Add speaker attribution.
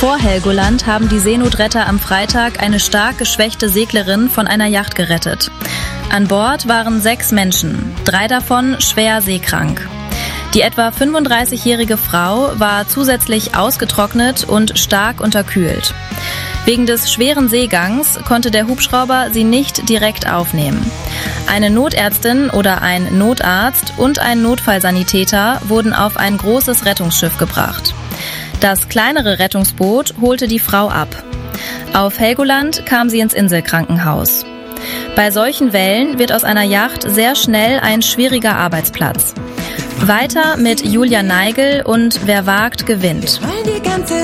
Speaker 1: Vor Helgoland haben die Seenotretter am Freitag eine stark geschwächte Seglerin von einer Yacht gerettet. An Bord waren 6 Menschen, 3 davon schwer seekrank. Die etwa 35-jährige Frau war zusätzlich ausgetrocknet und stark unterkühlt. Wegen des schweren Seegangs konnte der Hubschrauber sie nicht direkt aufnehmen. Eine Notärztin oder ein Notarzt und ein Notfallsanitäter wurden auf ein großes Rettungsschiff gebracht. Das kleinere Rettungsboot holte die Frau ab. Auf Helgoland kam sie ins Inselkrankenhaus. Bei solchen Wellen wird aus einer Yacht sehr schnell ein schwieriger Arbeitsplatz. Weiter mit Julia Neigel und Wer wagt, gewinnt.